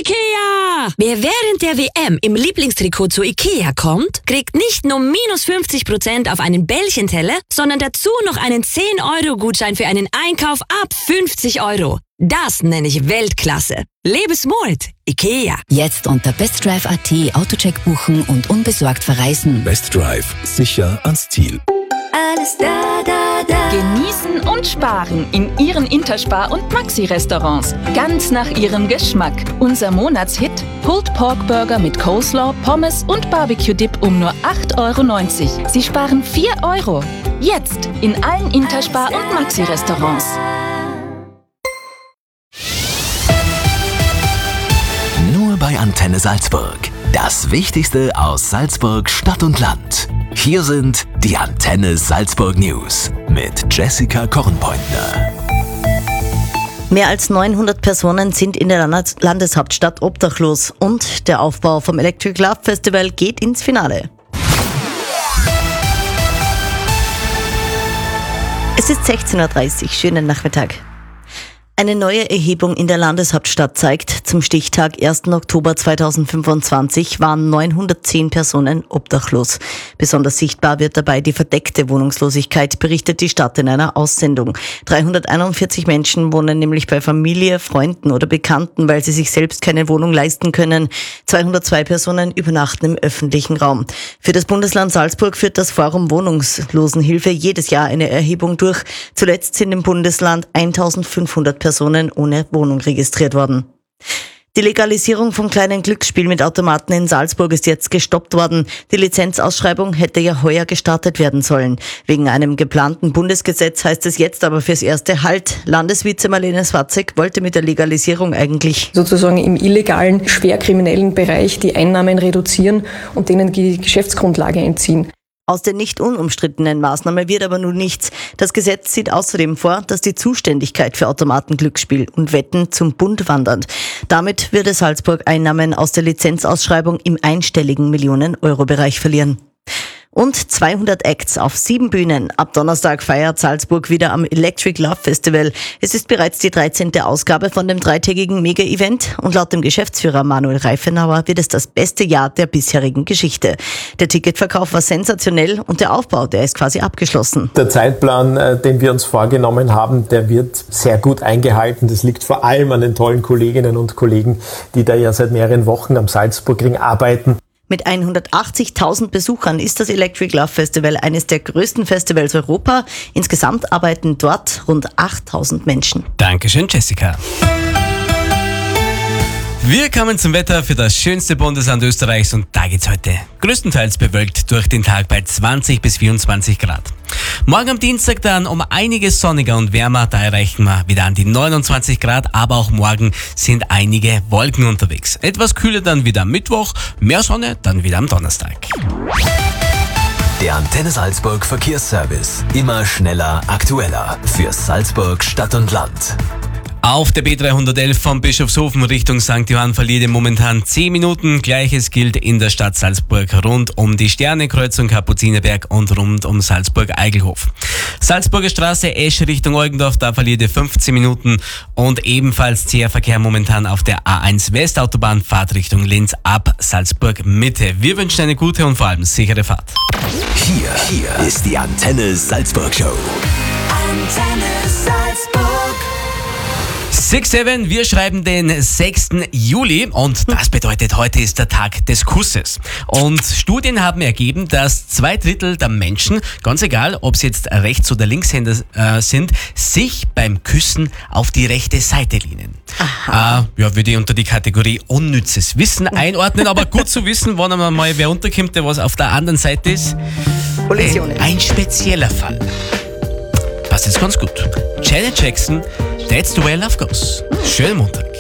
IKEA! Wer während der WM im Lieblingstrikot zu IKEA kommt, kriegt nicht nur minus 50% auf einen Bällchenteller, sondern dazu noch einen 10-Euro-Gutschein für einen Einkauf ab 50 Euro. Das nenne ich Weltklasse. Lebe smart. IKEA. Jetzt unter bestdrive.at Autocheck buchen und unbesorgt verreisen. Best Drive. Sicher ans Ziel. Alles da, da, da. Genießen und sparen in Ihren Interspar- und Maxi-Restaurants. Ganz nach Ihrem Geschmack. Unser Monatshit: Pulled Pork Burger mit Coleslaw, Pommes und Barbecue-Dip um nur 8,90 €. Sie sparen 4 €. Jetzt in allen Interspar- und Maxi-Restaurants. Nur bei Antenne Salzburg. Das Wichtigste aus Salzburg Stadt und Land. Hier sind die Antenne Salzburg News mit Jessica Kornpointner. Mehr als 900 Personen sind in der Landeshauptstadt obdachlos und der Aufbau vom Electric Love Festival geht ins Finale. Es ist 16:30 Uhr, schönen Nachmittag. Eine neue Erhebung in der Landeshauptstadt zeigt, zum Stichtag 1. Oktober 2025 waren 910 Personen obdachlos. Besonders sichtbar wird dabei die verdeckte Wohnungslosigkeit, berichtet die Stadt in einer Aussendung. 341 Menschen wohnen nämlich bei Familie, Freunden oder Bekannten, weil sie sich selbst keine Wohnung leisten können. 202 Personen übernachten im öffentlichen Raum. Für das Bundesland Salzburg führt das Forum Wohnungslosenhilfe jedes Jahr eine Erhebung durch. Zuletzt sind im Bundesland 1500 Personen ohne Wohnung registriert worden. Die Legalisierung von kleinen Glücksspielen mit Automaten in Salzburg ist jetzt gestoppt worden. Die Lizenzausschreibung hätte ja heuer gestartet werden sollen. Wegen einem geplanten Bundesgesetz heißt es jetzt aber fürs Erste Halt. Landesvize Marlene Swatzek wollte mit der Legalisierung eigentlich sozusagen im illegalen, schwerkriminellen Bereich die Einnahmen reduzieren und denen die Geschäftsgrundlage entziehen. Aus der nicht unumstrittenen Maßnahme wird aber nun nichts. Das Gesetz sieht außerdem vor, dass die Zuständigkeit für Automatenglücksspiel und Wetten zum Bund wandert. Damit würde Salzburg Einnahmen aus der Lizenzausschreibung im einstelligen Millionen-Euro-Bereich verlieren. Und 200 Acts auf 7 Bühnen. Ab Donnerstag feiert Salzburg wieder am Electric Love Festival. Es ist bereits die 13. Ausgabe von dem dreitägigen Mega-Event und laut dem Geschäftsführer Manuel Reifenauer wird es das beste Jahr der bisherigen Geschichte. Der Ticketverkauf war sensationell und der Aufbau, der ist quasi abgeschlossen. Der Zeitplan, den wir uns vorgenommen haben, der wird sehr gut eingehalten. Das liegt vor allem an den tollen Kolleginnen und Kollegen, die da ja seit mehreren Wochen am Salzburgring arbeiten. Mit 180.000 Besuchern ist das Electric Love Festival eines der größten Festivals Europa. Insgesamt arbeiten dort rund 8.000 Menschen. Dankeschön, Jessica. Wir kommen zum Wetter für das schönste Bundesland Österreichs und da geht's heute größtenteils bewölkt durch den Tag bei 20 bis 24 Grad. Morgen am Dienstag dann um einiges sonniger und wärmer, da erreichen wir wieder an die 29 Grad, aber auch morgen sind einige Wolken unterwegs. Etwas kühler dann wieder am Mittwoch, mehr Sonne dann wieder am Donnerstag. Der Antenne Salzburg Verkehrsservice. Immer schneller, aktueller. Für Salzburg Stadt und Land. Auf der B311 von Bischofshofen Richtung St. Johann verliert ihr momentan 10 Minuten. Gleiches gilt in der Stadt Salzburg rund um die Sternekreuzung Kapuzinerberg und rund um Salzburg-Eigelhof. Salzburger Straße Esch Richtung Eugendorf, da verliert ihr 15 Minuten und ebenfalls zäher Verkehr momentan auf der A1 Westautobahn Fahrtrichtung Linz ab Salzburg Mitte. Wir wünschen eine gute und vor allem sichere Fahrt. Hier ist die Antenne Salzburg Show. Antenne Salzburg. 6-7, wir schreiben den 6. Juli und das bedeutet, heute ist der Tag des Kusses. Und Studien haben ergeben, dass 2/3 der Menschen, ganz egal, ob sie jetzt Rechts- oder Linkshänder sind, sich beim Küssen auf die rechte Seite lehnen. Würde ich unter die Kategorie unnützes Wissen einordnen, aber gut zu wissen, wann einmal mal wer unterkommt, der was auf der anderen Seite ist. Kollisionen. Ein spezieller Fall. Passt jetzt ganz gut. Janet Jackson, That's the way love goes. Schönen Montag.